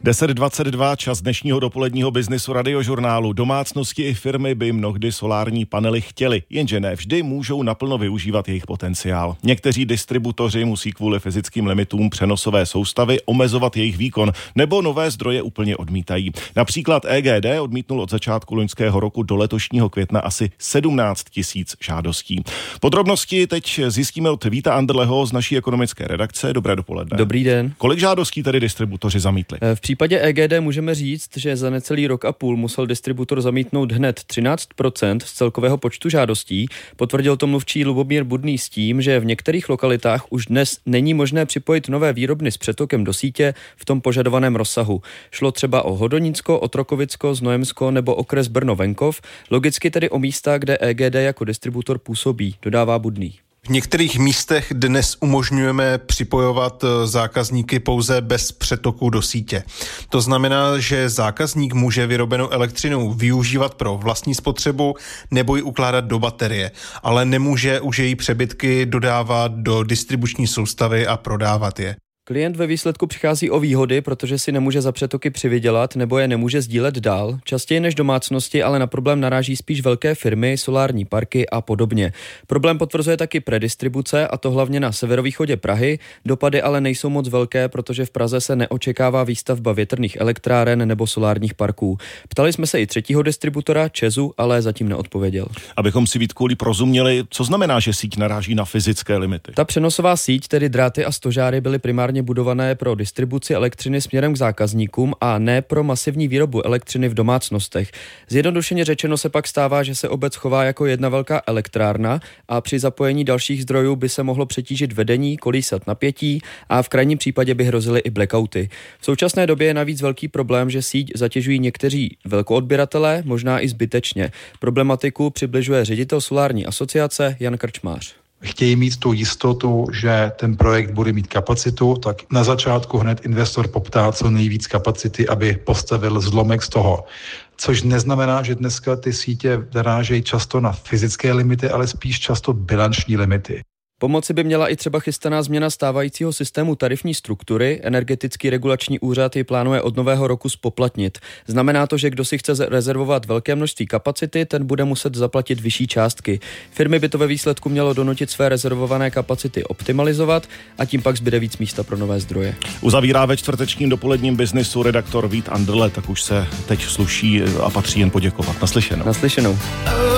10:22, čas dnešního dopoledního Businessu Radiožurnálu. Domácnosti i firmy by mnohdy solární panely chtěly, jenže ne vždy můžou naplno využívat jejich potenciál. Někteří distributoři musí kvůli fyzickým limitům přenosové soustavy omezovat jejich výkon, nebo nové zdroje úplně odmítají. Například EGD odmítnul od začátku loňského roku do letošního května asi 17 000 žádostí. Podrobnosti teď zjistíme od Víta Anderleho z naší ekonomické redakce. Dobré dopoledne. Dobrý den. Kolik žádostí tedy distributoři zamítli? V případě EGD můžeme říct, že za necelý rok a půl musel distributor zamítnout hned 13% z celkového počtu žádostí. Potvrdil to mluvčí Lubomír Budný s tím, že v některých lokalitách už dnes není možné připojit nové výrobny s přetokem do sítě v tom požadovaném rozsahu. Šlo třeba o Hodonícko, Otrokovicko, Znojemsko nebo okres Brno-Venkov, logicky tedy o místa, kde EGD jako distributor působí, dodává Budný. V některých místech dnes umožňujeme připojovat zákazníky pouze bez přetoku do sítě. To znamená, že zákazník může vyrobenou elektřinu využívat pro vlastní spotřebu nebo ji ukládat do baterie, ale nemůže už její přebytky dodávat do distribuční soustavy a prodávat je. Klient ve výsledku přichází o výhody, protože si nemůže za přetoky přivydělat nebo je nemůže sdílet dál. Častěji než domácnosti, ale na problém naráží spíš velké firmy, solární parky a podobně. Problém potvrzuje taky predistribuce, a to hlavně na severovýchodě Prahy. Dopady ale nejsou moc velké, protože v Praze se neočekává výstavba větrných elektráren nebo solárních parků. Ptali jsme se i třetího distributora, ČEZu, ale zatím neodpověděl. Abychom si Vítku rozuměli, co znamená, že síť naráží na fyzické limity? Ta přenosová síť, tedy dráty a stožáry, byly primárně budované pro distribuci elektřiny směrem k zákazníkům a ne pro masivní výrobu elektřiny v domácnostech. Zjednodušeně řečeno se pak stává, že se obec chová jako jedna velká elektrárna a při zapojení dalších zdrojů by se mohlo přetížit vedení, kolísat napětí a v krajním případě by hrozily i blackouty. V současné době je navíc velký problém, že síť zatěžují někteří velkoodběratelé, možná i zbytečně. Problematiku přibližuje ředitel solární asociace Jan Krčmář. Chtějí mít tu jistotu, že ten projekt bude mít kapacitu, tak na začátku hned investor poptá co nejvíc kapacity, aby postavil zlomek z toho. Což neznamená, že dneska ty sítě narážejí často na fyzické limity, ale spíš často bilanční limity. Pomoci by měla i třeba chystaná změna stávajícího systému tarifní struktury. Energetický regulační úřad ji plánuje od nového roku spoplatnit. Znamená to, že kdo si chce rezervovat velké množství kapacity, ten bude muset zaplatit vyšší částky. Firmy by to ve výsledku mělo donutit své rezervované kapacity optimalizovat a tím pak zbyde víc místa pro nové zdroje. Uzavírá ve čtvrtečním dopoledním Businessu redaktor Vít Anderle, tak už se teď sluší a patří jen poděkovat. Naslyšenou. Naslyšenou.